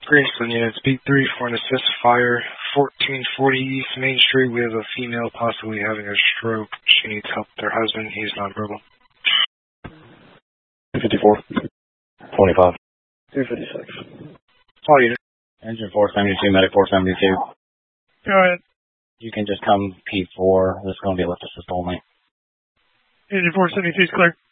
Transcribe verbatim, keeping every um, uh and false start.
Graceland units, B three for an assist fire, fourteen forty East Main Street. We have a female possibly having a stroke. She needs help with her husband. He's nonverbal. two fifty-four. twenty-five. two fifty-six. All units. Engine four seventy-two, medic four seventy-two. Go ahead. You can just come P four. This is going to be lift assist only. Engine four seventy-two is clear.